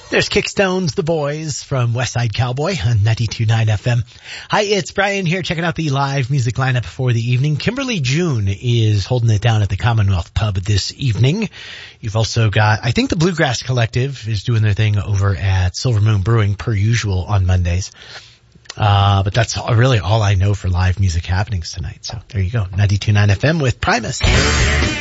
There's Kickstones, The Boys from Westside Cowboy on 92.9 FM. Hi, it's Brian here checking out the live music lineup for the evening. Kimberly June is holding it down at the Commonwealth Pub this evening. You've also got, I think the Bluegrass Collective is doing their thing over at Silver Moon Brewing per usual on Mondays. But that's really all I know for live music happenings tonight. So there you go. 92.9 FM with Primus.